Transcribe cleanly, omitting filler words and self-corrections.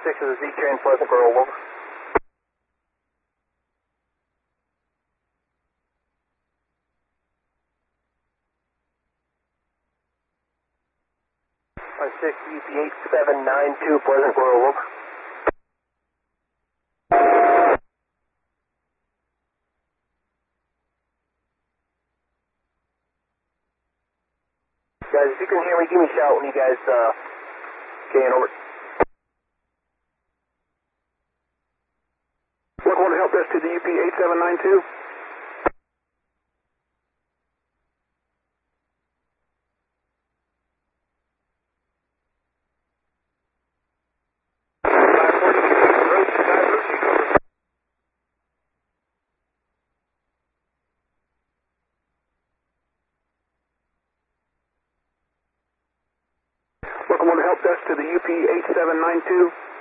6 is a Z train, Pleasant Grove, over. Line 6, UP 8792, Pleasant Grove, over. Guys, if you can hear me, give me a shout when you guys can, over. Look, want to help desk to the UP 8792. Look, I want to help desk to the UP 8792.